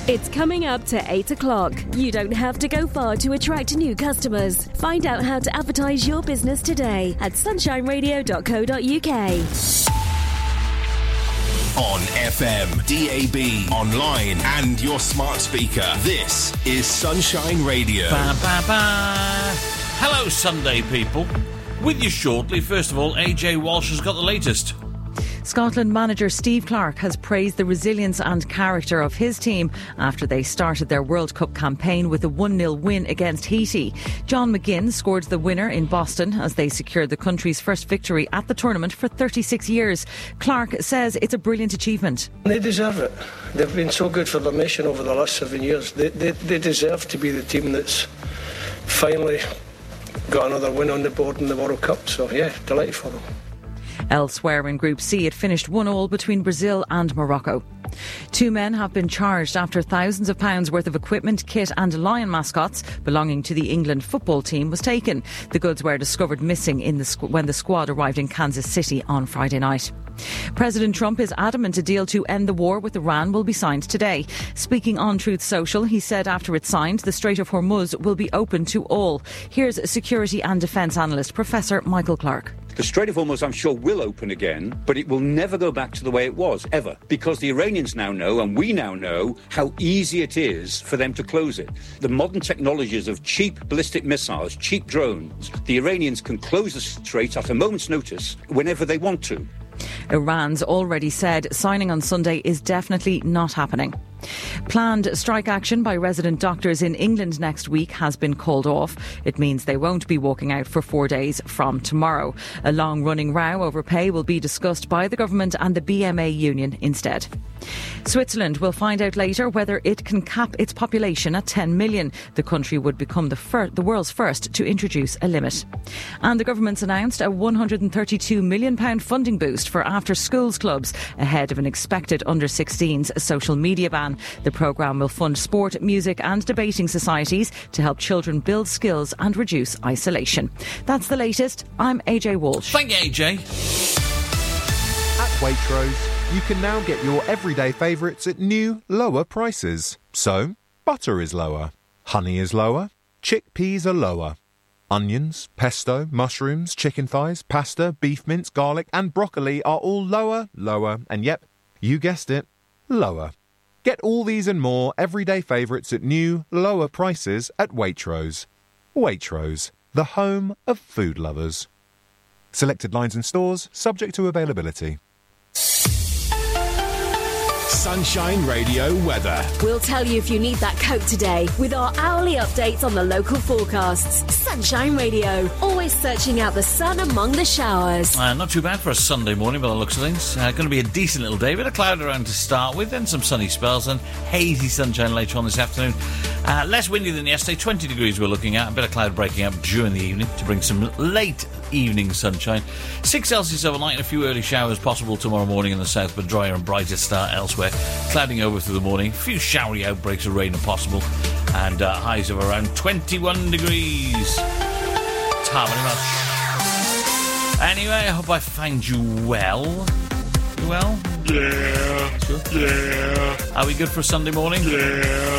It's coming up to 8 o'clock. You don't have to go far to attract new customers. Find out how to advertise your business today at sunshineradio.co.uk. On FM, DAB, online and your smart speaker. This is Sunshine Radio. Ba, ba, ba. Hello, Sunday people. With you shortly, first of all, AJ Walsh has got the latest. Scotland manager Steve Clarke has praised the resilience and character of his team after they started their World Cup campaign with a 1-0 win against Haiti. John McGinn scored the winner in Boston as they secured the country's first victory at the tournament for 36 years. Clarke says it's a brilliant achievement. They deserve it. They've been so good for their nation over the last 7 years. They deserve to be the team that's finally got another win on the board in the World Cup. So, yeah, delighted for them. Elsewhere in Group C, it finished 1-1 between Brazil and Morocco. 2 men have been charged after thousands of pounds worth of equipment, kit and lion mascots belonging to the England football team was taken. The goods were discovered missing when the squad arrived in Kansas City on Friday night. President Trump is adamant a deal to end the war with Iran will be signed today. Speaking on Truth Social, he said after it's signed, the Strait of Hormuz will be open to all. Here's security and defence analyst Professor Michael Clark. The Strait of Hormuz, I'm sure, will open again, but it will never go back to the way it was, ever. Because the Iranians now know, and we now know, how easy it is for them to close it. The modern technologies of cheap ballistic missiles, cheap drones, the Iranians can close the strait at a moment's notice whenever they want to. Iran's already said signing on Sunday is definitely not happening. Planned strike action by resident doctors in England next week has been called off. It means they won't be walking out for 4 days from tomorrow. A long-running row over pay will be discussed by the government and the BMA union instead. Switzerland will find out later whether it can cap its population at 10 million. The country would become the world's first to introduce a limit. And the government's announced a £132 million funding boost for after-schools clubs ahead of an expected under-16s social media ban. The programme will fund sport, music and debating societies to help children build skills and reduce isolation. That's the latest. I'm AJ Walsh. Thank you, AJ. At Waitrose, you can now get your everyday favourites at new, lower prices. So, butter is lower, honey is lower, chickpeas are lower. Onions, pesto, mushrooms, chicken thighs, pasta, beef mince, garlic and broccoli are all lower, and yep, you guessed it, lower. Get all these and more everyday favourites at new, lower prices at Waitrose. Waitrose, the home of food lovers. Selected lines and stores, subject to availability. Sunshine Radio weather. We'll tell you if you need that coat today with our hourly updates on the local forecasts. Sunshine Radio, always searching out the sun among the showers. Not too bad for a Sunday morning by the looks of things. Going to be a decent little day. Bit of cloud around to start with, then some sunny spells and hazy sunshine later on this afternoon. Less windy than yesterday, 20 degrees we're looking at. A bit of cloud breaking up during the evening to bring some late evening sunshine. 6 Celsius overnight and a few early showers possible tomorrow morning in the south, but drier and brighter start elsewhere. Clouding over through the morning. A few showery outbreaks of rain are possible. And highs of around 21 degrees. It's hardly much. Anyway, I hope I find you well. You well? Yeah. Sure. Yeah. Are we good for a Sunday morning? Yeah.